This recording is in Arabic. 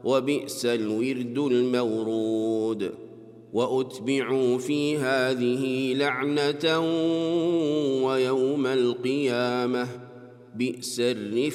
وبئس الورد المورود وأتبعوا في هذه لعنة ويوم القيامة بئس الرفد